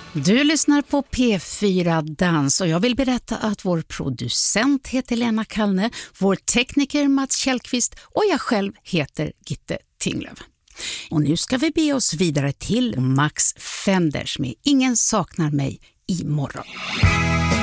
Du lyssnar på P4 Dans och jag vill berätta att vår producent heter Lena Kallne, vår tekniker Mats Källqvist och jag själv heter Gitte Tinglöf. Och nu ska vi be oss vidare till Max Fenders med Ingen saknar mig imorgon.